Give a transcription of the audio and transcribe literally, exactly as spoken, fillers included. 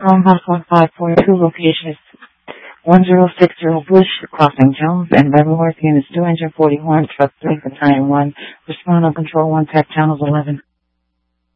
Compound one five four two, location is one zero six zero Bush, crossing Jones and Leavenworth, units two engine forty-one, truck three, battalion one, respond on control one, tech channels eleven.